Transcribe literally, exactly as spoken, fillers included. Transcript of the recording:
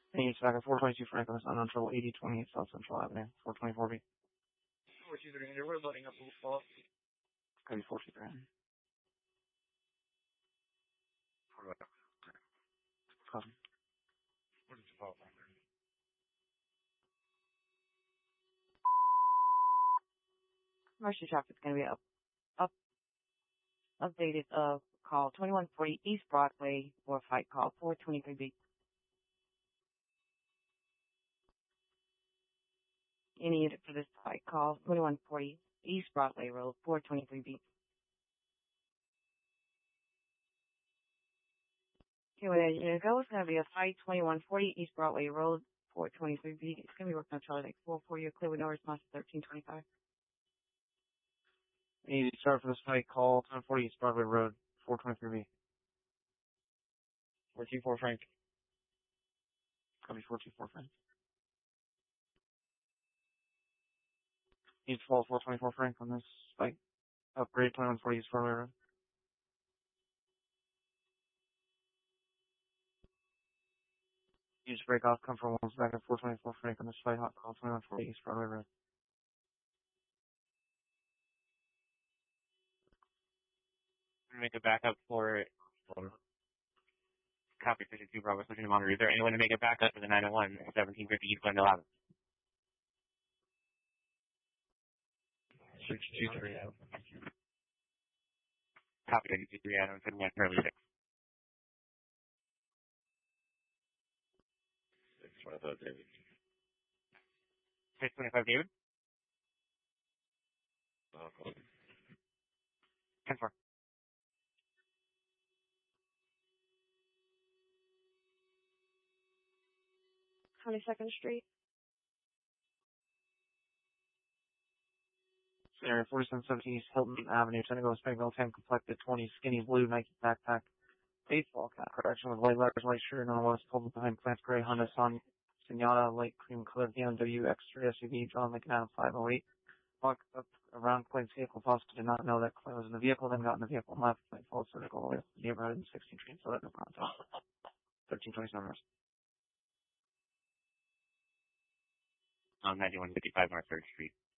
Phoenix back at four twenty-two Franklin, unknown trouble, eighty twenty-eight South Central Avenue, four twenty-four B. four two three hundred, we're loading up the fault. It's gonna be four two three hundred. For what? Copy. What is the fault? Commercial traffic is going to be up, up, updated, uh, call twenty-one forty East Broadway for fight call four twenty-three B. Any unit for this fight call twenty-one forty East Broadway Road four twenty-three B. Okay, where that unit goes, it's going to be a fight twenty-one forty East Broadway Road four twenty-three B. It's going to be working on Charlie Lake four four. You're clear with no response to thirteen twenty-five. Need to start for this fight, call ten forty East Broadway Road, four twenty-three B. four two four Frank. Copy four two four Frank. Need to follow four twenty-four Frank on this fight. Upgrade twenty-one forty East Broadway Road. Need to break off, come from one's back at four twenty-four Frank on this fight, hot call twenty-one forty East Broadway Road. Make a backup for um, copy fifty-two Bravo switching to monitor. Is there anyone to make a backup for the nine oh one seventeen fifty East Glendale Avenue? six two three Adam. Copy fifty-two three Adam, sitting at Curly six. six twenty-five David. six twenty-five David? Oh, cool. ten four. twenty-second Street. Area forty-seven seventeen East Hilton Avenue, Senegal, Springville, tan complected, twenty, skinny blue, Nike backpack, baseball cap, correction with white letters, white shirt, northwest, pulled behind Plants Gray, Honda Son, Senata, light cream colored B M W X three S U V, John Lincoln Adam five oh eight. Walked up around Clayton's vehicle, possibly did not know that Clay was in the vehicle, then got in the vehicle and left, Clay followed circle away from the neighborhood in sixteen Street, so that no contact. thirteen twenty-seven West. On ninety-one fifty-five North third Street.